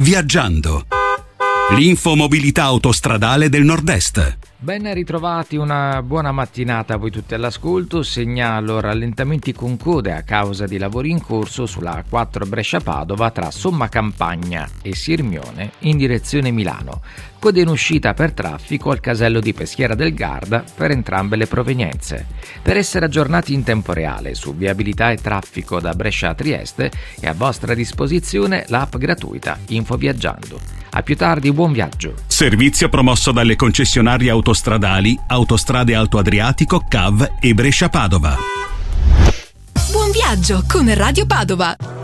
Viaggiando. L'infomobilità autostradale del Nord-Est. Ben ritrovati, una buona mattinata a voi tutti all'ascolto. Segnalo rallentamenti con code a causa di lavori in corso sulla A4 Brescia-Padova tra Sommacampagna e Sirmione in direzione Milano. Code in uscita per traffico al casello di Peschiera del Garda per entrambe le provenienze. Per essere aggiornati in tempo reale su viabilità e traffico da Brescia a Trieste è a vostra disposizione l'app gratuita Info Viaggiando. A più tardi, buon viaggio. Servizio promosso dalle concessionarie autostradali Autostrade Alto Adriatico, CAV e Brescia Padova. Buon viaggio con Radio Padova.